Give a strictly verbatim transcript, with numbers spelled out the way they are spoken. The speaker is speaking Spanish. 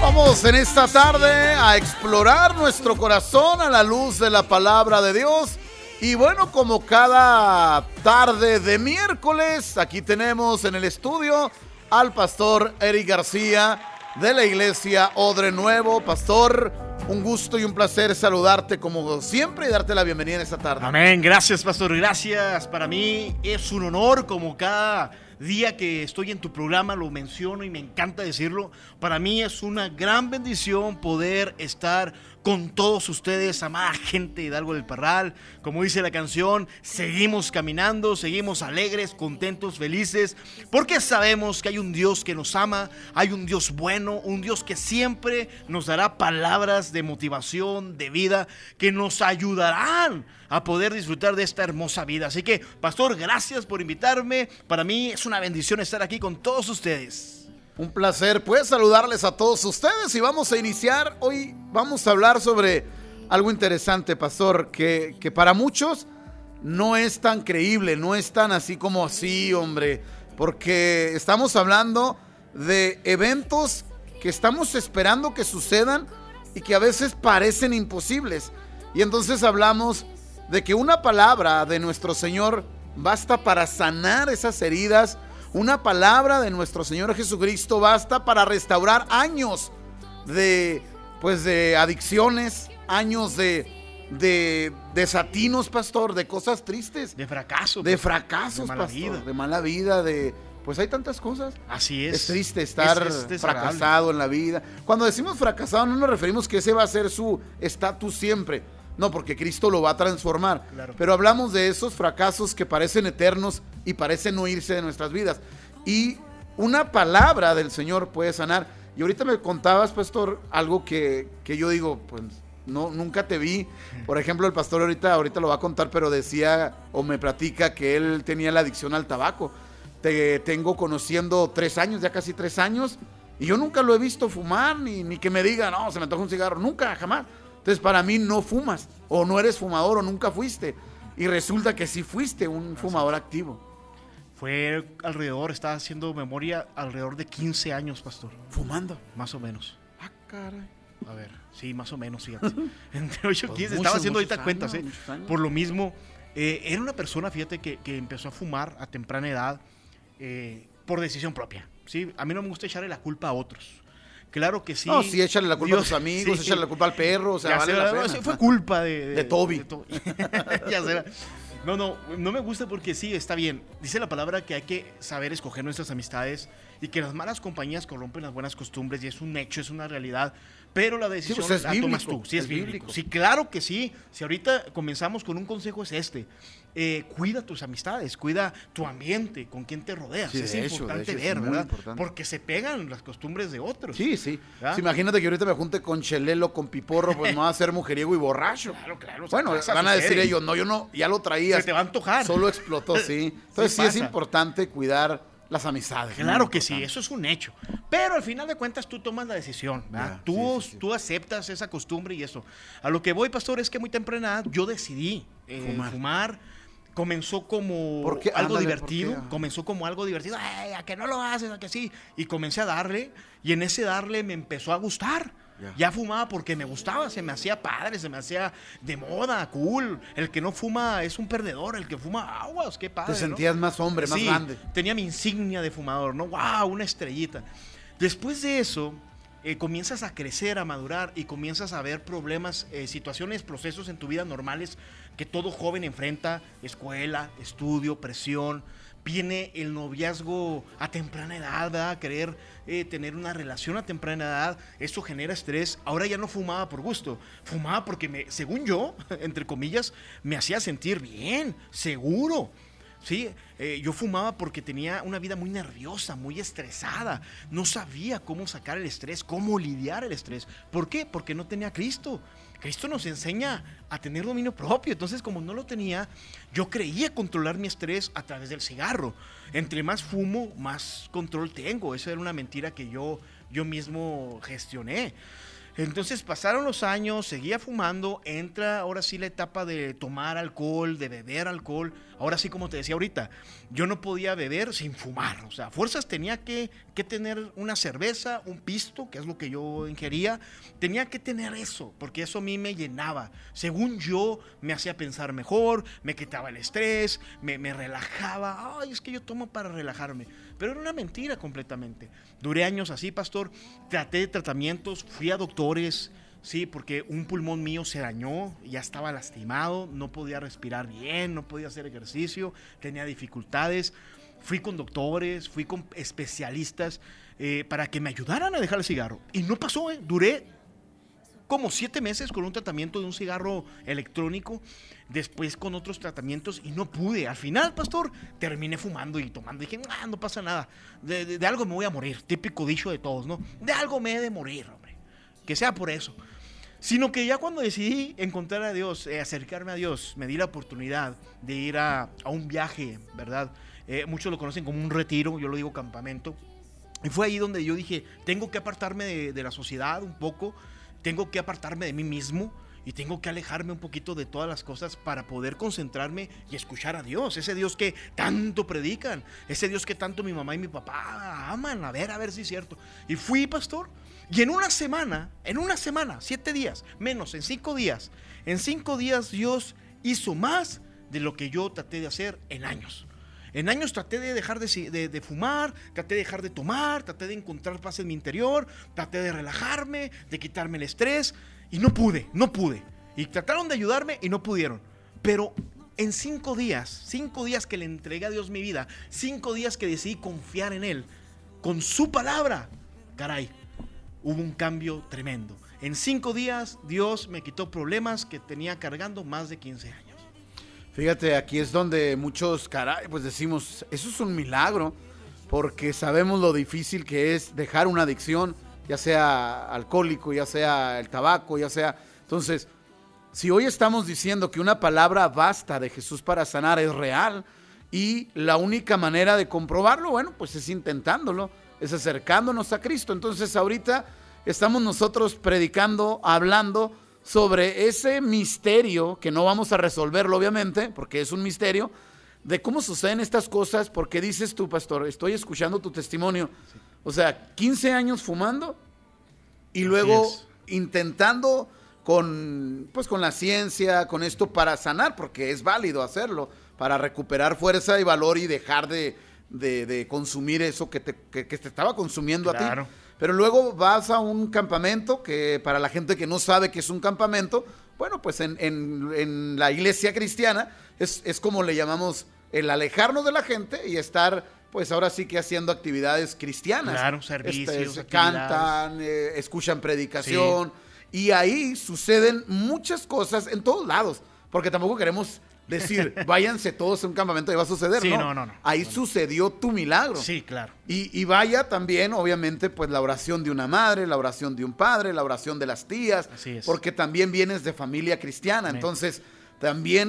Vamos en esta tarde a explorar nuestro corazón a la luz de la palabra de Dios. Y bueno, como cada tarde de miércoles, aquí tenemos en el estudio al pastor Eric García de la iglesia Odre Nuevo. Pastor, un gusto y un placer saludarte como siempre y darte la bienvenida en esta tarde. Amén, gracias pastor, gracias. Para mí es un honor, como cada día que estoy en tu programa lo menciono y me encanta decirlo. Para mí es una gran bendición poder estar con todos ustedes, amada gente de Hidalgo del Parral. Como dice la canción, seguimos caminando, seguimos alegres, contentos, felices, porque sabemos que hay un Dios que nos ama, hay un Dios bueno, un Dios que siempre nos dará palabras de motivación, de vida, que nos ayudarán a poder disfrutar de esta hermosa vida. Así que, pastor, gracias por invitarme. Para mí es una bendición estar aquí con todos ustedes. Un placer, pues, saludarles a todos ustedes y vamos a iniciar. Hoy vamos a hablar sobre algo interesante, pastor, que, que para muchos no es tan creíble, no es tan así como así, hombre, porque estamos hablando de eventos que estamos esperando que sucedan y que a veces parecen imposibles. Y entonces hablamos de que una palabra de nuestro Señor basta para sanar esas heridas. Una palabra de nuestro Señor Jesucristo basta para restaurar años de, pues de adicciones, años de, de desatinos, pastor, de cosas tristes. De fracaso. De fracasos, de mala pastor, vida. de mala vida, de... Pues hay tantas cosas. Así es. Es triste estar es, es fracasado en la vida. Cuando decimos fracasado no nos referimos que ese va a ser su estatus siempre. No, porque Cristo lo va a transformar. Claro. Pero hablamos de esos fracasos que parecen eternos y parecen no irse de nuestras vidas. Y una palabra del Señor puede sanar. Y ahorita me contabas, pastor, algo que, que yo digo, pues no, nunca te vi. Por ejemplo, el pastor ahorita, ahorita lo va a contar, pero decía o me platica que él tenía la adicción al tabaco. Te tengo conociendo tres años, ya casi tres años, y yo nunca lo he visto fumar, ni, ni que me diga, no, se me antoja un cigarro, nunca, jamás. Entonces, para mí no fumas, o no eres fumador, o nunca fuiste. Y resulta que sí fuiste un fumador activo. Fue alrededor, estaba haciendo memoria, alrededor de quince años, pastor. ¿Fumando? Más o menos. Ah, caray. A ver, sí, más o menos, fíjate. Entre ocho y Pues quince, muchos, estaba haciendo ahorita muchos cuentas, años, ¿eh? muchos años. Por lo mismo, eh, era una persona, fíjate, que, que empezó a fumar a temprana edad eh, por decisión propia, ¿sí? A mí no me gusta echarle la culpa a otros. Claro que sí. No, sí, échale la culpa Dios, a tus amigos, sí, échale la culpa al perro, o sea, ya vale sé, la no, pena. sí, fue culpa de... De, De Toby. de Toby. Ya será. No, no, no me gusta porque sí, está bien. Dice la palabra que hay que saber escoger nuestras amistades y que las malas compañías corrompen las buenas costumbres, y es un hecho, es una realidad. Pero la decisión Sí, pues es la bíblico, tomas tú. Sí, es, es bíblico. bíblico. Sí, claro que sí. Si ahorita comenzamos con un consejo es este. Eh, cuida tus amistades, cuida tu ambiente, con quién te rodeas. Sí, es de hecho, importante de hecho, ver, es muy ¿verdad? importante. Porque se pegan las costumbres de otros. Sí, sí. ¿Ah? Sí, imagínate que ahorita me junte con Chelelo, con Piporro, pues me va a hacer mujeriego y borracho. Claro, claro. Bueno, pasa, van a decir sucede. ellos, no, yo no, ya lo traía. Se te va a antojar. Solo explotó, sí. Entonces sí, Sí es pasa. importante cuidar las amistades. Claro muy que sí, importante. eso es un hecho. Pero al final de cuentas tú tomas la decisión, ¿verdad? Ya, tú, sí, sí, sí. tú aceptas esa costumbre y eso. A lo que voy, pastor, es que muy temprana edad yo decidí eh, Fumar. fumar. Comenzó como ¿Por qué? algo Ándale, divertido, ¿por qué? comenzó como algo divertido, ay, a que no lo haces, a que sí, y comencé a darle, y en ese darle me empezó a gustar. Ya. Ya fumaba porque me gustaba, se me hacía padre, se me hacía de moda, cool. El que no fuma es un perdedor, el que fuma aguas, qué padre, Te ¿no? sentías más hombre, más Sí, grande. tenía mi insignia de fumador, ¿no? ¡Wow! Una estrellita. Después de eso, eh, comienzas a crecer, a madurar y comienzas a ver problemas, eh, situaciones, procesos en tu vida normales que todo joven enfrenta: escuela, estudio, presión. Viene el noviazgo a temprana edad, ¿verdad? Querer eh, tener una relación a temprana edad, eso genera estrés. Ahora ya no fumaba por gusto, fumaba porque, me, según yo, entre comillas, me hacía sentir bien, seguro. Sí, eh, yo fumaba porque tenía una vida muy nerviosa, muy estresada. No sabía cómo sacar el estrés, cómo lidiar el estrés. ¿Por qué? Porque no tenía a Cristo. Cristo nos enseña a tener dominio propio. Entonces, como no lo tenía, yo creía controlar mi estrés a través del cigarro. Entre más fumo, más control tengo. Esa era una mentira que yo, yo mismo gestioné. Entonces pasaron los años, seguía fumando, entra ahora sí la etapa de tomar alcohol, de beber alcohol. Ahora sí, como te decía ahorita, yo no podía beber sin fumar. O sea, a fuerzas tenía que, que tener una cerveza, un pisto, que es lo que yo ingería. Tenía que tener eso, porque eso a mí me llenaba. Según yo, me hacía pensar mejor, me quitaba el estrés, me, me relajaba. Ay, es que yo tomo para relajarme. Pero era una mentira completamente. Duré años así, pastor. Traté de tratamientos, fui a doctores, sí, porque un pulmón mío se dañó, ya estaba lastimado, no podía respirar bien, no podía hacer ejercicio, tenía dificultades. Fui con doctores, fui con especialistas eh, para que me ayudaran a dejar el cigarro. Y no pasó, eh. Duré como siete meses con un tratamiento de un cigarro electrónico, después con otros tratamientos y no pude. Al final, pastor, terminé fumando y tomando. Dije, ah, no pasa nada, de, de, de algo me voy a morir, típico dicho de todos, ¿no? De algo me he de morir, hombre, que sea por eso. Sino que ya cuando decidí encontrar a Dios, eh, acercarme a Dios, me di la oportunidad de ir a, a un viaje, ¿verdad? Eh, muchos lo conocen como un retiro, yo lo digo campamento. Y fue ahí donde yo dije, tengo que apartarme de, de la sociedad un poco, tengo que apartarme de mí mismo y tengo que alejarme un poquito de todas las cosas para poder concentrarme y escuchar a Dios, ese Dios que tanto predican, ese Dios que tanto mi mamá y mi papá aman, a ver, a ver si es cierto. Y fui, pastor, y en una semana, en una semana, siete días, menos, en cinco días, en cinco días Dios hizo más de lo que yo traté de hacer en años. En años traté de dejar de, de, de fumar, traté de dejar de tomar, traté de encontrar paz en mi interior, traté de relajarme, de quitarme el estrés y no pude, no pude. Y trataron de ayudarme y no pudieron. Pero en cinco días, cinco días que le entregué a Dios mi vida, cinco días que decidí confiar en Él, con su palabra, caray, hubo un cambio tremendo. En cinco días Dios me quitó problemas que tenía cargando más de quince años. Fíjate, aquí es donde muchos, caray, pues decimos, eso es un milagro, porque sabemos lo difícil que es dejar una adicción, ya sea alcohólico, ya sea el tabaco, ya sea... Entonces, si hoy estamos diciendo que una palabra basta de Jesús para sanar es real, y la única manera de comprobarlo, bueno, pues es intentándolo, es acercándonos a Cristo. Entonces, ahorita estamos nosotros predicando, hablando sobre ese misterio, que no vamos a resolverlo obviamente, porque es un misterio, de cómo suceden estas cosas, porque dices tú, pastor, estoy escuchando tu testimonio, sí. O sea, quince años fumando, y luego intentando con, pues con la ciencia, con esto para sanar, porque es válido hacerlo, para recuperar fuerza y valor y dejar de, de, de consumir eso que te, que, que te estaba consumiendo claro. a ti. Pero luego vas a un campamento, que para la gente que no sabe qué es un campamento, bueno, pues en, en, en la iglesia cristiana es, es como le llamamos el alejarnos de la gente y estar, pues ahora sí que haciendo actividades cristianas. Claro, servicios, este, cantan, eh, escuchan predicación, sí. Y ahí suceden muchas cosas en todos lados, porque tampoco queremos decir, váyanse todos a un campamento y va a suceder, sí, ¿no? no, no, no. Ahí no, sucedió tu milagro. Sí, claro. Y, y vaya también, obviamente, pues la oración de una madre, la oración de un padre, la oración de las tías, así es. Porque también vienes de familia cristiana, amén. Entonces también